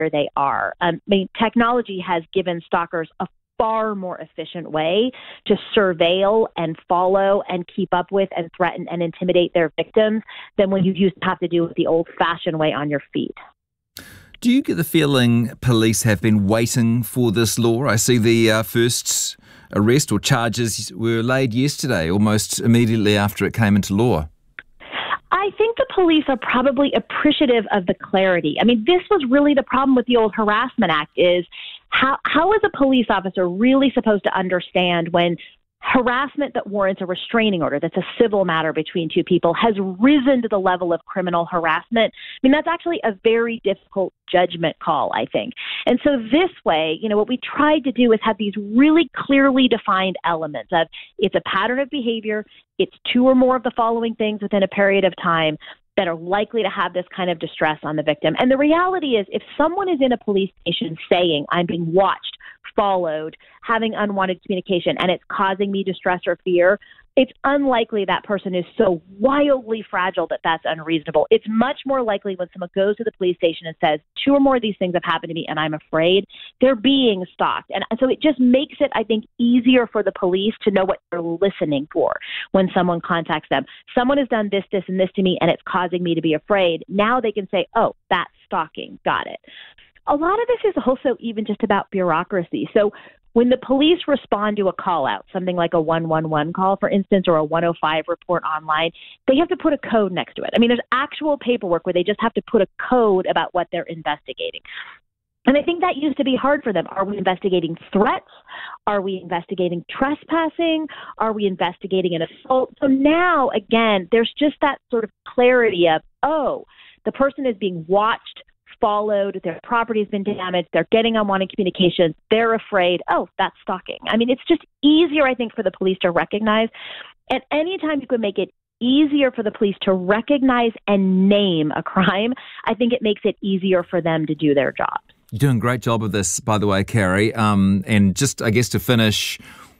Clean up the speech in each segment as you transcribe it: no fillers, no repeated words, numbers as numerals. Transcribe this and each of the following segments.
where they are. Technology has given stalkers a far more efficient way to surveil and follow and keep up with and threaten and intimidate their victims than when you used to have to do it the old-fashioned way on your feet. Do you get the feeling police have been waiting for this law? I see the first arrest or charges were laid yesterday, almost immediately after it came into law. I think the police are probably appreciative of the clarity. I mean, this was really the problem with the old Harassment Act is how is a police officer really supposed to understand when harassment that warrants a restraining order, that's a civil matter between two people, has risen to the level of criminal harassment? I mean, that's actually a very difficult judgment call, I think. And so this way, what we tried to do is have these really clearly defined elements of it's a pattern of behavior, it's two or more of the following things within a period of time that are likely to have this kind of distress on the victim. And the reality is, if someone is in a police station saying, I'm being watched, followed, having unwanted communication, and it's causing me distress or fear, it's unlikely that person is so wildly fragile that that's unreasonable. It's much more likely when someone goes to the police station and says, two or more of these things have happened to me and I'm afraid, they're being stalked. And so it just makes it, I think, easier for the police to know what they're listening for when someone contacts them. Someone has done this, this, and this to me, and it's causing me to be afraid. Now they can say, oh, that's stalking. Got it. A lot of this is also even just about bureaucracy. So when the police respond to a call out, something like a 111 call, for instance, or a 105 report online, they have to put a code next to it. I mean, there's actual paperwork where they just have to put a code about what they're investigating. And I think that used to be hard for them. Are we investigating threats? Are we investigating trespassing? Are we investigating an assault? So now, again, there's just that sort of clarity of, oh, the person is being watched, followed, their property has been damaged, they're getting unwanted communications, they're afraid, oh, that's stalking. I mean, it's just easier, I think, for the police to recognize. And anytime you can make it easier for the police to recognize and name a crime, I think it makes it easier for them to do their job. You're doing a great job of this, by the way, Carrie. And just, I guess, to finish,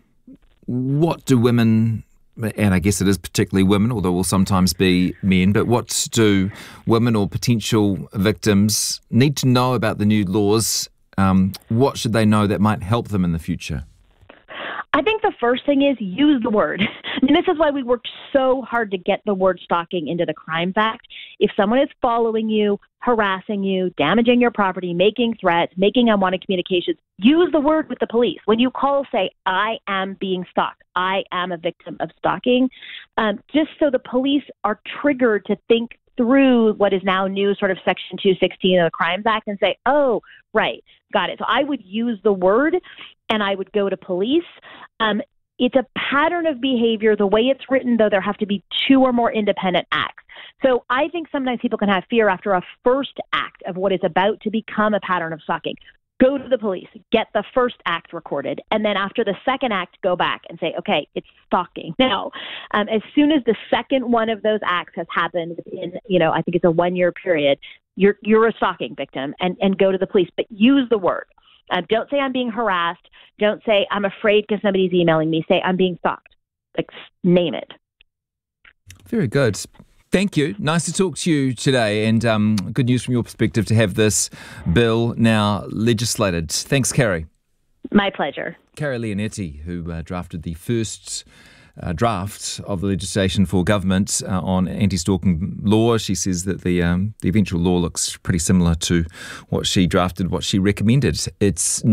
what do women, and I guess it is particularly women, although it will sometimes be men, but what do women or potential victims need to know about the new laws? What should they know that might help them in the future? I think the first thing is use the word. I mean, this is why we worked so hard to get the word stalking into the Crimes Act. If someone is following you, harassing you, damaging your property, making threats, making unwanted communications, use the word with the police. When you call, say, I am being stalked, I am a victim of stalking, just so the police are triggered to think through what is now new sort of Section 216 of the Crimes Act and say, oh, right, got it. So I would use the word and I would go to police. It's a pattern of behavior. The way it's written, though, there have to be two or more independent acts. So I think sometimes people can have fear after a first act of what is about to become a pattern of stalking. Go to the police, get the first act recorded, and then after the second act, go back and say, okay, it's stalking. Now, as soon as the second one of those acts has happened within, I think it's a 1-year period, you're a stalking victim, and go to the police, but use the word. Don't say I'm being harassed. Don't say I'm afraid because somebody's emailing me. Say I'm being stalked. Like, name it. Very good. Thank you. Nice to talk to you today, and good news from your perspective to have this bill now legislated. Thanks, Carrie. My pleasure. Carrie Leonetti, who drafted the first draft of the legislation for government on anti-stalking law. She says that the eventual law looks pretty similar to what she drafted, what she recommended. It's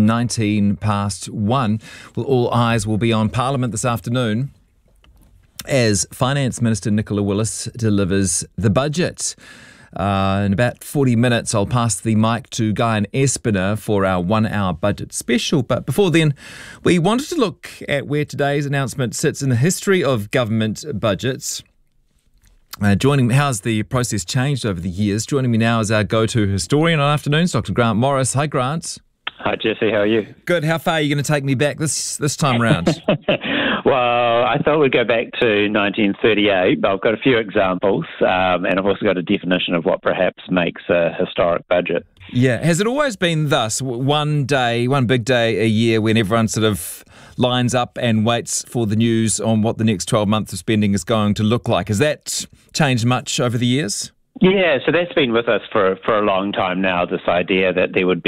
1:19. Well, all eyes will be on Parliament this afternoon as Finance Minister Nicola Willis delivers the budget. In about 40 minutes, I'll pass the mic to Guy and Espiner for our 1-hour budget special. But before then, we wanted to look at where today's announcement sits in the history of government budgets. How's the process changed over the years? Joining me now is our go-to historian on afternoons, Dr. Grant Morris. Hi, Grant. Hi, Jesse. How are you? Good. How far are you going to take me back this time round? Well, I thought we'd go back to 1938, but I've got a few examples, and I've also got a definition of what perhaps makes a historic budget. Yeah. Has it always been thus? One big day a year when everyone sort of lines up and waits for the news on what the next 12 months of spending is going to look like. Has that changed much over the years? Yeah, so that's been with us for a long time now, this idea that there would